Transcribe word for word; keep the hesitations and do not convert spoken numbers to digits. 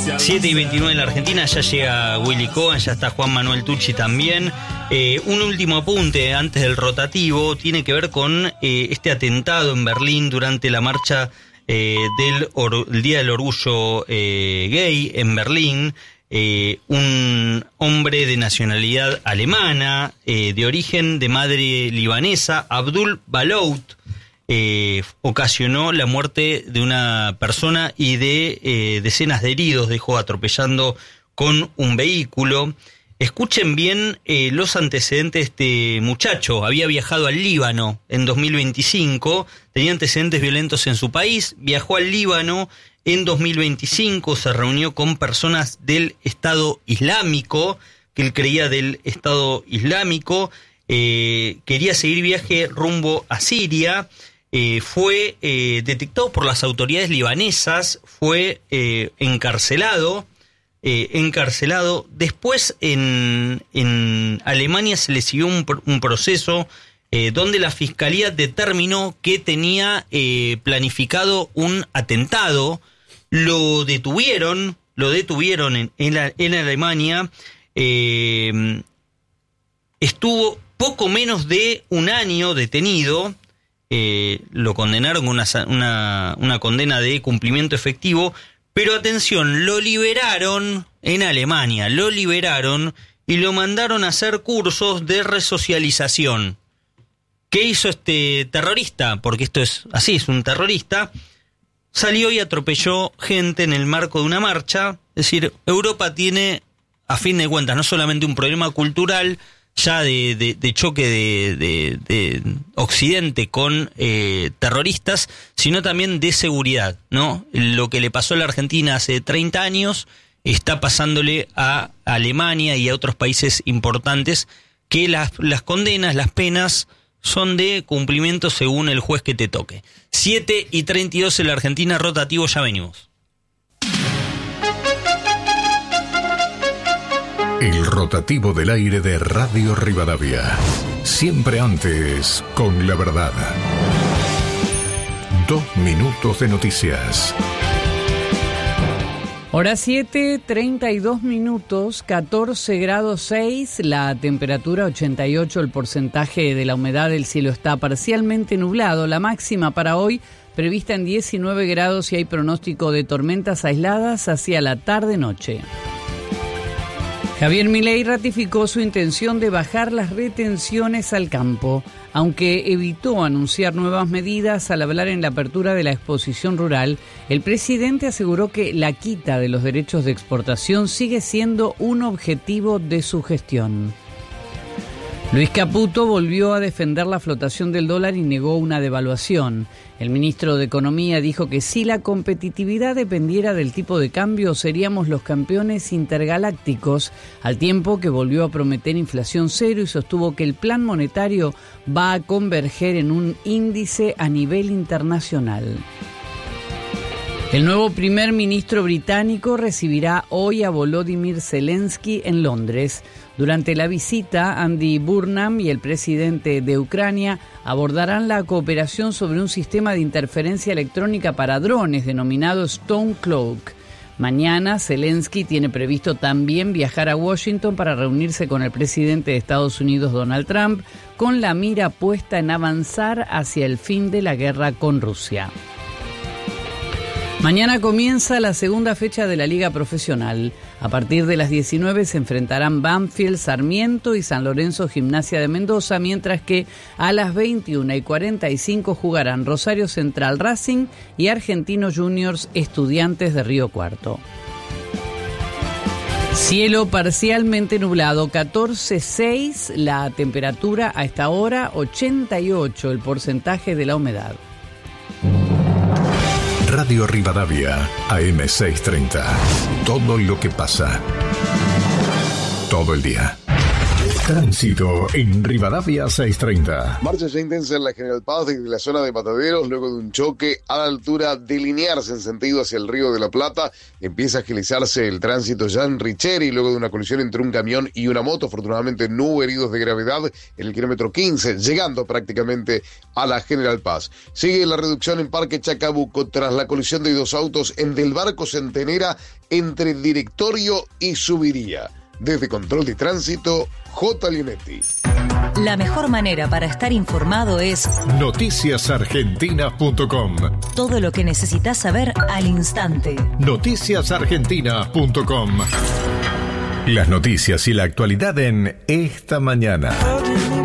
siete y veintinueve en la Argentina, ya llega Willy Cohen, ya está Juan Manuel Tucci también. Eh, un último apunte antes del rotativo tiene que ver con eh, este atentado en Berlín durante la marcha eh, del or- el Día del Orgullo eh, Gay en Berlín. Eh, un hombre de nacionalidad alemana, eh, de origen de madre libanesa, Abdul Balout, eh, ocasionó la muerte de una persona y de eh, decenas de heridos, dejó atropellando con un vehículo. Escuchen bien eh, los antecedentes de este muchacho. Había viajado al Líbano en dos mil veinticinco, tenía antecedentes violentos en su país, viajó al Líbano en dos mil veinticinco, se reunió con personas del Estado Islámico, que él creía del Estado Islámico, eh, quería seguir viaje rumbo a Siria, eh, fue eh, detectado por las autoridades libanesas, fue eh, encarcelado, eh, encarcelado. Después en, en Alemania se le siguió un, un proceso eh, donde la fiscalía determinó que tenía eh, planificado un atentado. Lo detuvieron, lo detuvieron en, en, la, en Alemania, eh, estuvo poco menos de un año detenido, eh, lo condenaron con una, una, una condena de cumplimiento efectivo, pero atención, lo liberaron en Alemania, lo liberaron y lo mandaron a hacer cursos de resocialización. ¿Qué hizo este terrorista? Porque esto es así, es un terrorista. Salió y atropelló gente en el marco de una marcha. Es decir, Europa tiene, a fin de cuentas, no solamente un problema cultural, ya de, de, de choque de, de, de Occidente con eh, terroristas, sino también de seguridad, ¿no? Lo que le pasó a la Argentina hace treinta años está pasándole a Alemania y a otros países importantes, que las, las condenas, las penas, son de cumplimiento según el juez que te toque. siete y treinta y dos en la Argentina, rotativo, ya venimos. El rotativo del aire de Radio Rivadavia. Siempre antes, con la verdad. Dos minutos de noticias. Hora siete, treinta y dos minutos, catorce grados seis, la temperatura ochenta y ocho, el porcentaje de la humedad del cielo está parcialmente nublado, la máxima para hoy prevista en diecinueve grados y hay pronóstico de tormentas aisladas hacia la tarde-noche. Javier Milei ratificó su intención de bajar las retenciones al campo, aunque evitó anunciar nuevas medidas al hablar en la apertura de la exposición rural. El presidente aseguró que la quita de los derechos de exportación sigue siendo un objetivo de su gestión. Luis Caputo volvió a defender la flotación del dólar y negó una devaluación. El ministro de Economía dijo que si la competitividad dependiera del tipo de cambio, seríamos los campeones intergalácticos, al tiempo que volvió a prometer inflación cero y sostuvo que el plan monetario va a converger en un índice a nivel internacional. El nuevo primer ministro británico recibirá hoy a Volodymyr Zelensky en Londres. Durante la visita, Andy Burnham y el presidente de Ucrania abordarán la cooperación sobre un sistema de interferencia electrónica para drones denominado Stone Cloak. Mañana, Zelensky tiene previsto también viajar a Washington para reunirse con el presidente de Estados Unidos, Donald Trump, con la mira puesta en avanzar hacia el fin de la guerra con Rusia. Mañana comienza la segunda fecha de la Liga Profesional. A partir de las diecinueve se enfrentarán Banfield, Sarmiento y San Lorenzo Gimnasia de Mendoza, mientras que a las veintiuna y cuarenta y cinco jugarán Rosario Central Racing y Argentinos Juniors Estudiantes de Río Cuarto. Cielo parcialmente nublado, catorce seis, la temperatura a esta hora, ochenta y ocho el porcentaje de la humedad. Radio Rivadavia, A M seiscientos treinta. Todo lo que pasa. Todo el día. Tránsito en Rivadavia seiscientos treinta. Marcha ya intensa en la General Paz desde la zona de Mataderos, luego de un choque a la altura de Liniers en sentido hacia el Río de la Plata. Empieza a agilizarse el tránsito ya en Richeri, luego de una colisión entre un camión y una moto. Afortunadamente no hubo heridos de gravedad en el kilómetro quince, llegando prácticamente a la General Paz. Sigue la reducción en Parque Chacabuco tras la colisión de dos autos en Del Barco Centenera entre Directorio y Subiría. Desde Control de Tránsito, J. Lionetti. La mejor manera para estar informado es noticias argentinas punto com. Todo lo que necesitas saber al instante. noticias argentinas punto com. Las noticias y la actualidad en Esta Mañana.